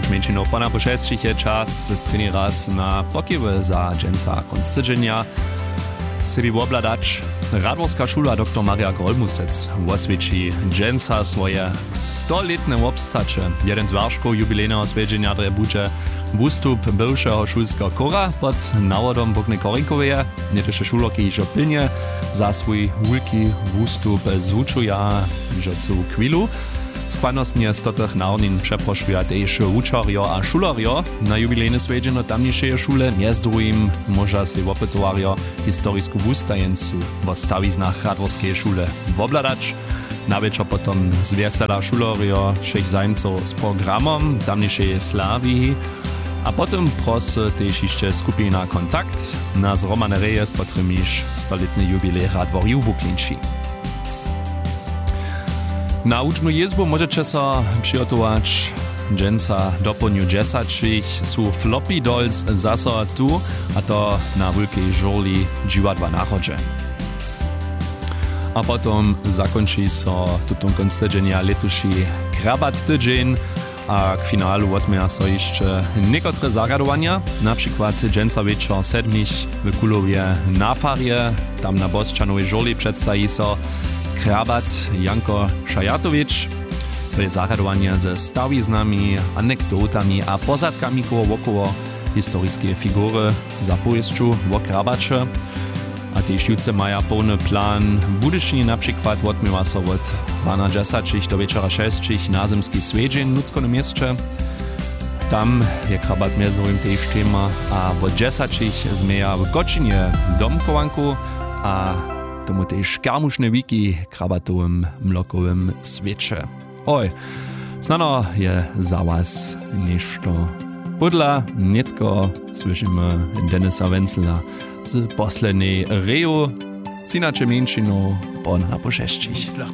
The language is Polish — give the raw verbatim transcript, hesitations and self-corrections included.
menšinov. Po na pošestich je čas první raz na pokyvy za dženca konc tydzienia. Sebi obladać Radworska šula doktor Maria Grolmusec osvědčí dženca svoje stoletne obstače. Jeden z warškov jubilejného svedženia dre bude wustup bywšeho šulského kora pod návodom Bogny Korinkoveje. Nieteše šuloky jižo pilnie za svůj wulki wustup zvučuja jižo celú chvíľu. Składnostnie z totych národnin przeprošuja tež učarjo a šularjo na jubilejne svedženo tamnišeje šule. Mjez druhým môža si opetovarjo historisku wustajencu vo stawiznach Radworskej šule obladać. Na večer potom zvesela šularjo všech zajmcov s programom tamnišeje slávy. A potom prosy tež ešte skupina Kontakt na zromanereje, s ktorýmiž stoletný jubilej Radworju wuklinči. Na učbnu jezbu môžete sa přigotować dženca do podňu desatich. Sú Floppy Dolls zasa tu, a to na veľkej žurli dživadła na chodže. A potom zakončí sa tutun konc tydzienia letuší Krabat tydzień, a k finálu odmieja sa ešte niekotre zaradovania, napríklad dženca večer sedmich v Kulovie na farie, tam na Bosčanovej žurli predstaví sa Krabat Janko Šajatovič. To je zaradovanie ze stawiznami, anekdotami a pozadkami koło historické figury za pojeźdźu o Krabače. A tiež jutce maja pełny plan budyšní, napríklad odmýva sa od dvanásť do večera šesť na zemský svedžeń v Nuckonom mieście. Tam je Krabat mezovým tiež téma a od desať zmeja v Kočinie domkovanku a tomu tež karmušne wiki krabatowym mlokowym svieče. Oj, znano je za was nešto podla, netko slyšíme Denisa Wenzela z poslednej reju, cinače menšinu po na pošeščich.